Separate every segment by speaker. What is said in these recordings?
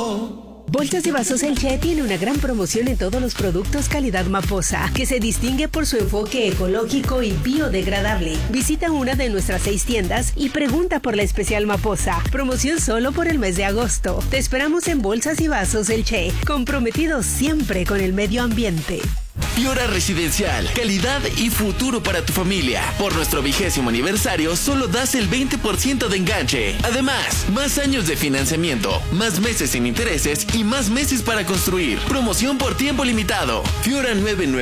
Speaker 1: Bolsas y Vasos El Che tiene una gran promoción en todos los productos calidad Maposa, que se distingue por su enfoque ecológico y biodegradable. Visita una de nuestras 6 tiendas y pregunta por la especial Maposa. Promoción solo por el mes de agosto. Te esperamos en Bolsas y Vasos El Che, comprometidos siempre con el medio ambiente.
Speaker 2: Fiora Residencial, calidad y futuro para tu familia. Por nuestro 20º aniversario, solo das el 20% de enganche. Además, más años de financiamiento, más meses sin intereses y más meses para construir. Promoción por tiempo limitado. Fiora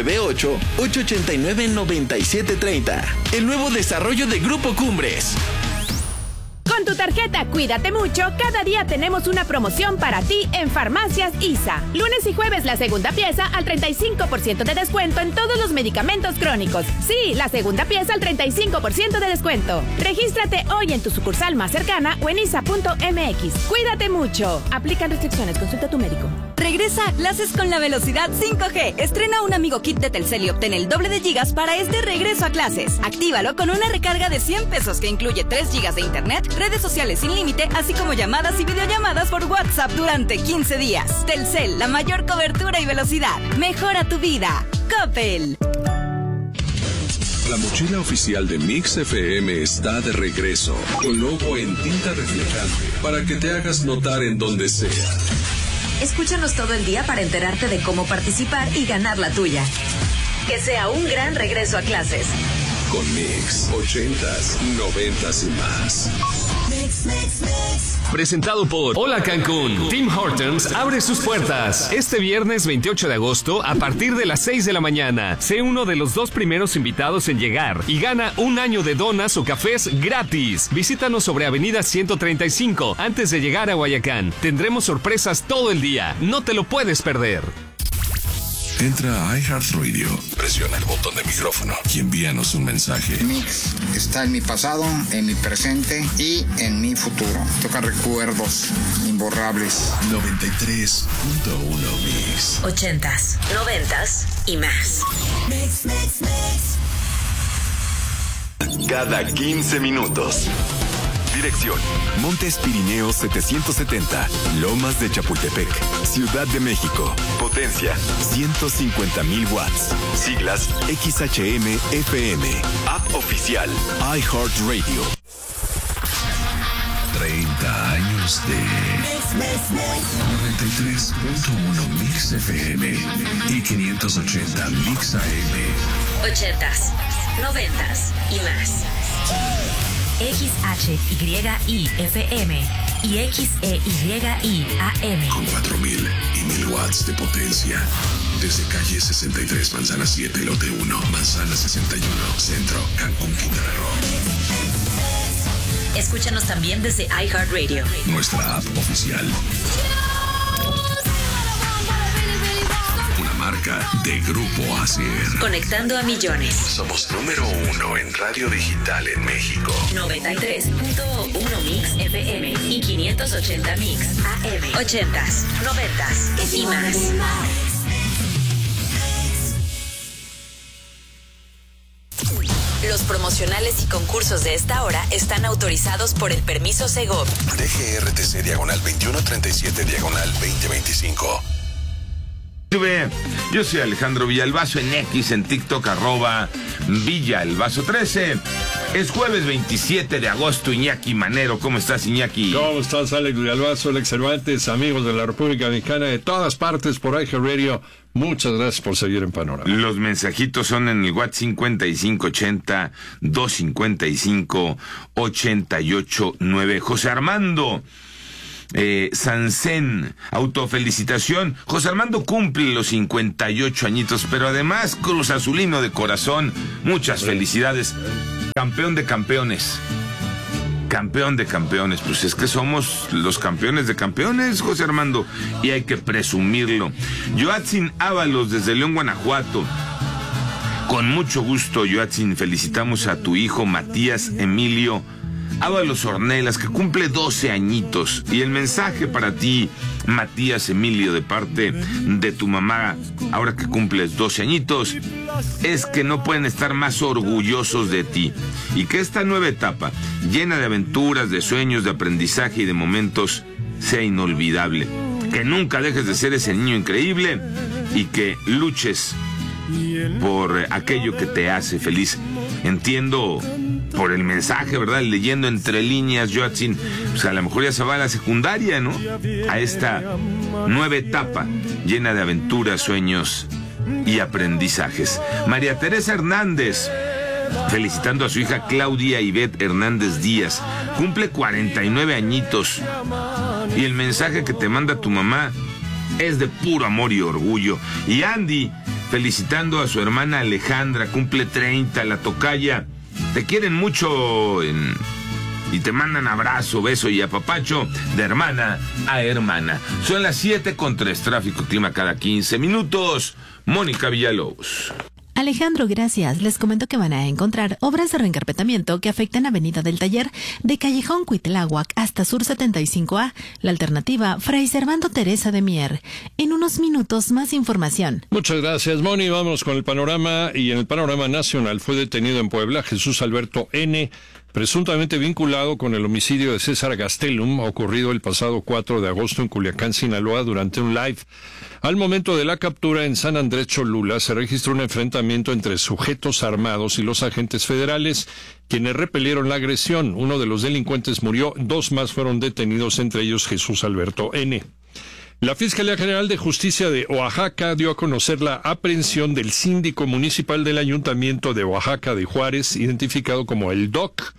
Speaker 2: 998-889-9730. El nuevo desarrollo de Grupo Cumbres.
Speaker 3: Con tu tarjeta Cuídate Mucho, cada día tenemos una promoción para ti en Farmacias ISA. Lunes y jueves la segunda pieza al 35% de descuento en todos los medicamentos crónicos. Sí, la segunda pieza al 35% de descuento. Regístrate hoy en tu sucursal más cercana o en isa.mx. Cuídate mucho. Aplican restricciones, consulta a tu médico.
Speaker 4: Regresa a clases con la velocidad 5G. Estrena un amigo kit de Telcel y obtén el doble de gigas para este regreso a clases. Actívalo con una recarga de 100 pesos que incluye 3 gigas de internet, redes sociales sin límite, así como llamadas y videollamadas por WhatsApp durante 15 días. Telcel, la mayor cobertura y velocidad. Mejora tu vida. Coppel.
Speaker 5: La mochila oficial de Mix FM está de regreso, con logo en tinta reflejante, para que te hagas notar en donde sea.
Speaker 6: Escúchanos todo el día para enterarte de cómo participar y ganar la tuya. Que sea un gran regreso a clases.
Speaker 5: Con Mix, 80s, 90s y más.
Speaker 7: Presentado por Hola Cancún. Tim Hortons abre sus puertas este viernes 28 de agosto a partir de las 6 de la mañana. Sé uno de los 2 primeros invitados en llegar y gana un año de donas o cafés gratis. Visítanos sobre Avenida 135 antes de llegar a Guayacán. Tendremos sorpresas todo el día. No te lo puedes perder.
Speaker 5: Entra a iHeartRadio, presiona el botón de micrófono y envíanos un mensaje.
Speaker 8: Mix está en mi pasado, en mi presente y en mi futuro. Toca recuerdos imborrables.
Speaker 5: 93.1 Mix.
Speaker 6: 80s, 90s y más.
Speaker 9: Mix, mix, mix.
Speaker 10: Cada 15 minutos. Dirección: Montes Pirineos 770, Lomas de Chapultepec, Ciudad de México. Potencia: 150,000 watts. Siglas: XHM-FM. App oficial: iHeartRadio.
Speaker 5: 30 años de 93.1 Mix FM y 580 Mix AM.
Speaker 6: 80s, 90s y más. XHYIFM y XEYIAM.
Speaker 5: Con 4,000 y 1,000 watts de potencia. Desde calle 63, Manzana 7, Lote 1, Manzana 61, Centro, Cancún, Quintana Roo.
Speaker 6: Escúchanos también desde iHeartRadio.
Speaker 5: Nuestra app oficial. Una marca de Grupo ASER.
Speaker 6: Conectando a millones.
Speaker 5: Somos número 1 en radio digital en México.
Speaker 6: 93.1 Mix FM y 580 Mix AM. 80s, 90s y más. Los promocionales y concursos de esta hora están autorizados por el permiso Segov.
Speaker 5: DGRTC /2137/2025.
Speaker 11: Yo soy Alejandro Villalbazo en X, en TikTok, @Villalbazo13. Es jueves 27 de agosto, Iñaki Manero. ¿Cómo estás, Iñaki?
Speaker 12: ¿Cómo estás, Alex Villalbazo, Alex Cervantes, amigos de la República Mexicana, de todas partes por iHeartRadio? Muchas gracias por seguir en Panorama.
Speaker 11: Los mensajitos son en el WhatsApp 5580-255-889. José Armando Sansén, autofelicitación. José Armando cumple los 58 añitos, pero además Cruz Azulino de corazón. Muchas felicidades. Campeón de campeones. Campeón de campeones. Pues es que somos los campeones de campeones, José Armando, y hay que presumirlo. Joatzin Ábalos desde León, Guanajuato. Con mucho gusto, Joatzin, felicitamos a tu hijo Matías Emilio Ábalos Ornelas, que cumple 12 añitos. Y el mensaje para ti, Matías Emilio, de parte de tu mamá, ahora que cumples 12 añitos, es que no pueden estar más orgullosos de ti. Y que esta nueva etapa, llena de aventuras, de sueños, de aprendizaje y de momentos, sea inolvidable. que nunca dejes de ser ese niño increíble y que luches por aquello que te hace feliz. Entiendo por el mensaje, ¿verdad? Leyendo entre líneas, Joatzin, pues a lo mejor ya se va a la secundaria, ¿no? A esta nueva etapa llena de aventuras, sueños y aprendizajes. María Teresa Hernández, felicitando a su hija Claudia Ivette Hernández Díaz. Cumple 49 añitos. Y el mensaje que te manda tu mamá es de puro amor y orgullo. Y Andy, felicitando a su hermana Alejandra, cumple 30, la tocaya. Te quieren mucho y te mandan abrazo, beso y apapacho de hermana a hermana. Son las 7:03, tráfico y clima cada 15 minutos. Mónica Villalobos.
Speaker 9: Alejandro, gracias. Les comento que van a encontrar obras de reencarpetamiento que afectan Avenida del Taller de Callejón Cuitláhuac hasta Sur 75A. La alternativa, Fray Servando Teresa de Mier. En unos minutos, más información.
Speaker 12: Muchas gracias, Moni. Vamos con el panorama. Y en el panorama nacional fue detenido en Puebla Jesús Alberto N., presuntamente vinculado con el homicidio de César Gastelum, ocurrido el pasado 4 de agosto en Culiacán, Sinaloa, durante un live. Al momento de la captura en San Andrés Cholula, se registró un enfrentamiento entre sujetos armados y los agentes federales, quienes repelieron la agresión. Uno de los delincuentes murió, 2 más fueron detenidos, entre ellos Jesús Alberto N. La Fiscalía General de Justicia de Oaxaca dio a conocer la aprehensión del síndico municipal del Ayuntamiento de Oaxaca de Juárez, identificado como el DOC.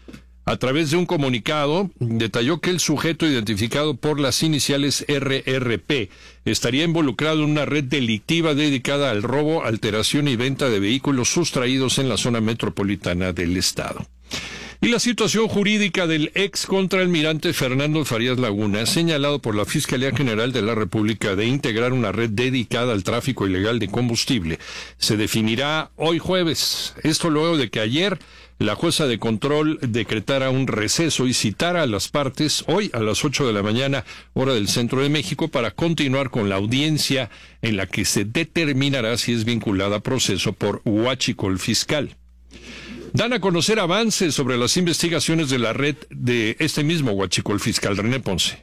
Speaker 12: A través de un comunicado, detalló que el sujeto, identificado por las iniciales RRP, estaría involucrado en una red delictiva dedicada al robo, alteración y venta de vehículos sustraídos en la zona metropolitana del estado. Y la situación jurídica del ex contraalmirante Fernando Farías Laguna, señalado por la Fiscalía General de la República de integrar una red dedicada al tráfico ilegal de combustible, se definirá hoy jueves. Esto luego de que ayer la jueza de control decretara un receso y citara a las partes hoy a las 8 de la mañana, hora del centro de México, para continuar con la audiencia en la que se determinará si es vinculada a proceso por huachicol fiscal. Dan a conocer avances sobre las investigaciones de la red de este mismo huachicol fiscal. René Ponce.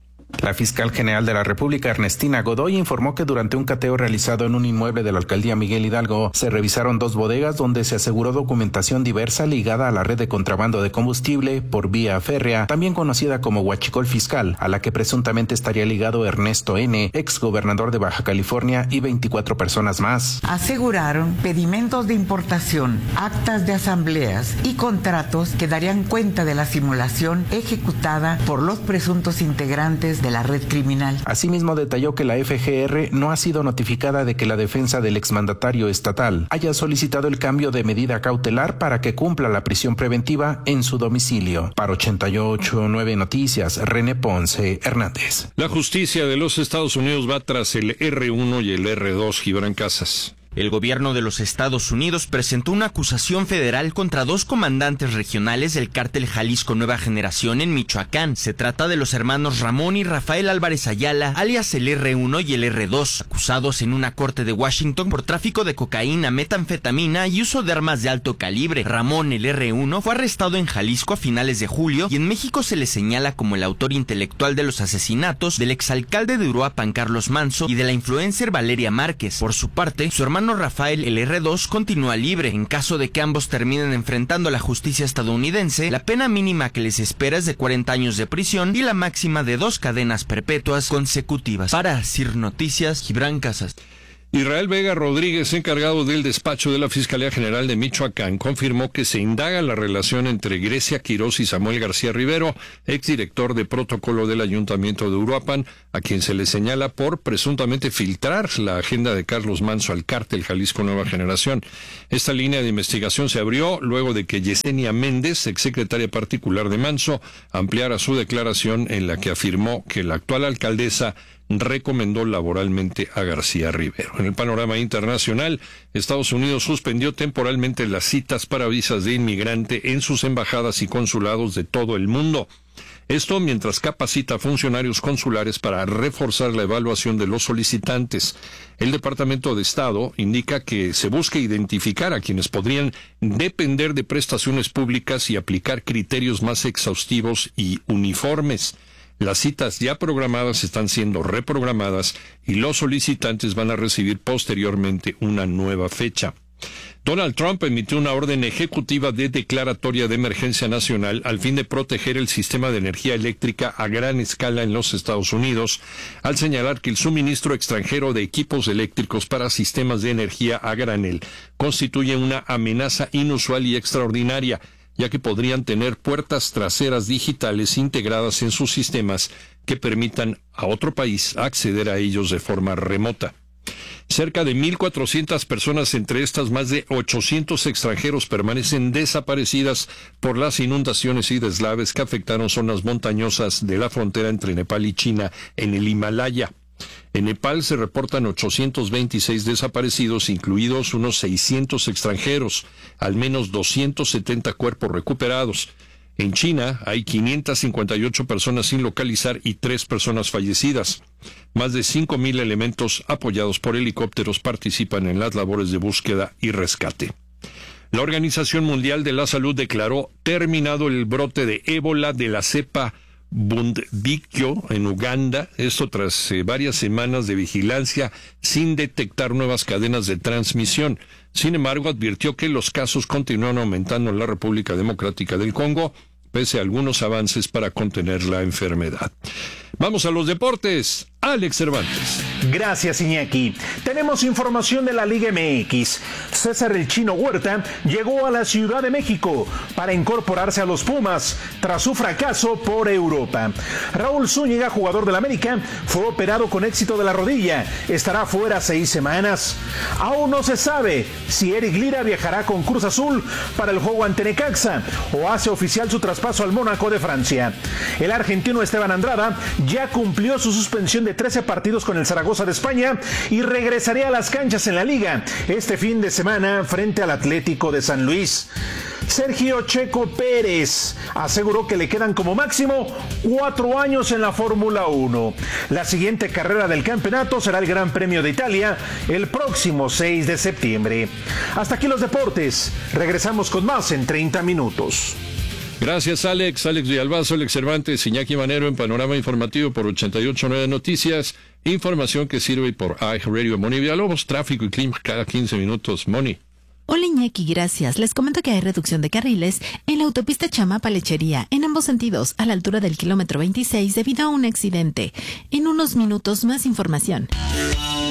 Speaker 13: La fiscal general de la República, Ernestina Godoy, informó que durante un cateo realizado en un inmueble de la alcaldía Miguel Hidalgo, se revisaron 2 bodegas donde se aseguró documentación diversa ligada a la red de contrabando de combustible por vía férrea, también conocida como huachicol fiscal, a la que presuntamente estaría ligado Ernesto N., ex gobernador de Baja California, y 24 personas más.
Speaker 14: Aseguraron pedimentos de importación, actas de asambleas y contratos que darían cuenta de la simulación ejecutada por los presuntos integrantes de la red criminal.
Speaker 13: Asimismo, detalló que la FGR no ha sido notificada de que la defensa del exmandatario estatal haya solicitado el cambio de medida cautelar para que cumpla la prisión preventiva en su domicilio. Para 88.9 Noticias, René Ponce Hernández.
Speaker 12: La justicia de los Estados Unidos va tras el R1 y el R2, Gibran Casas.
Speaker 15: El gobierno de los Estados Unidos presentó una acusación federal contra 2 comandantes regionales del cártel Jalisco Nueva Generación en Michoacán. Se trata de los hermanos Ramón y Rafael Álvarez Ayala, alias el R1 y el R2, acusados en una corte de Washington por tráfico de cocaína, metanfetamina y uso de armas de alto calibre. Ramón, el R1, fue arrestado en Jalisco a finales de julio y en México se le señala como el autor intelectual de los asesinatos del exalcalde de Uruapan, Carlos Manso, y de la influencer Valeria Márquez. Por su parte, su hermano Rafael, el R2, continúa libre. En caso de que ambos terminen enfrentando a la justicia estadounidense, la pena mínima que les espera es de 40 años de prisión y la máxima de 2 cadenas perpetuas consecutivas. Para CIR Noticias, Gibran Casas.
Speaker 12: Israel Vega Rodríguez, encargado del despacho de la Fiscalía General de Michoacán, confirmó que se indaga la relación entre Grecia Quirós y Samuel García Rivero, exdirector de protocolo del Ayuntamiento de Uruapan, a quien se le señala por presuntamente filtrar la agenda de Carlos Manso al cártel Jalisco Nueva Generación. Esta línea de investigación se abrió luego de que Yesenia Méndez, exsecretaria particular de Manso, ampliara su declaración en la que afirmó que la actual alcaldesa recomendó laboralmente a García Rivero. En el panorama internacional, Estados Unidos suspendió temporalmente las citas para visas de inmigrante en sus embajadas y consulados de todo el mundo. Esto mientras capacita a funcionarios consulares para reforzar la evaluación de los solicitantes. El Departamento de Estado indica que se busca identificar a quienes podrían depender de prestaciones públicas y aplicar criterios más exhaustivos y uniformes. Las citas ya programadas están siendo reprogramadas y los solicitantes van a recibir posteriormente una nueva fecha. Donald Trump emitió una orden ejecutiva de declaratoria de emergencia nacional al fin de proteger el sistema de energía eléctrica a gran escala en los Estados Unidos, al señalar que el suministro extranjero de equipos eléctricos para sistemas de energía a granel constituye una amenaza inusual y extraordinaria, ya que podrían tener puertas traseras digitales integradas en sus sistemas que permitan a otro país acceder a ellos de forma remota. Cerca de 1,400 personas, entre estas más de 800 extranjeros, permanecen desaparecidas por las inundaciones y deslaves que afectaron zonas montañosas de la frontera entre Nepal y China en el Himalaya. En Nepal se reportan 826 desaparecidos, incluidos unos 600 extranjeros, al menos 270 cuerpos recuperados. En China hay 558 personas sin localizar y 3 personas fallecidas. Más de 5,000 elementos apoyados por helicópteros participan en las labores de búsqueda y rescate. La Organización Mundial de la Salud declaró terminado el brote de ébola de la cepa Bundibugyo en Uganda, esto tras varias semanas de vigilancia sin detectar nuevas cadenas de transmisión. Sin embargo, advirtió que los casos continúan aumentando en la República Democrática del Congo, pese a algunos avances para contener la enfermedad. Vamos a los deportes. Alex Cervantes.
Speaker 16: Gracias, Iñaki. Tenemos información de la Liga MX. César el Chino Huerta llegó a la Ciudad de México para incorporarse a los Pumas tras su fracaso por Europa. Raúl Zúñiga, jugador del América, fue operado con éxito de la rodilla. Estará fuera 6 semanas. Aún no se sabe si Eric Lira viajará con Cruz Azul para el juego ante Necaxa o hace oficial su traspaso al Mónaco de Francia. El argentino Esteban Andrada ya cumplió su suspensión de 13 partidos con el Zaragoza de España y regresaría a las canchas en la Liga este fin de semana frente al Atlético de San Luis. Sergio Checo Pérez aseguró que le quedan como máximo 4 años en la Fórmula 1. La siguiente carrera del campeonato será el Gran Premio de Italia el próximo 6 de septiembre. Hasta aquí los deportes. Regresamos con más en 30 minutos.
Speaker 12: Gracias, Alex. Alex Villalbazo, Alex Cervantes, Iñaki Manero en Panorama Informativo por 88.9 Noticias. Información que sirve por iHeartRadio. Moni Villalobos, tráfico y clima cada 15 minutos. Moni.
Speaker 9: Hola Iñaki, gracias. Les comento que hay reducción de carriles en la autopista Chamapa-Lechería, en ambos sentidos, a la altura del kilómetro 26, debido a un accidente. En unos minutos, más información.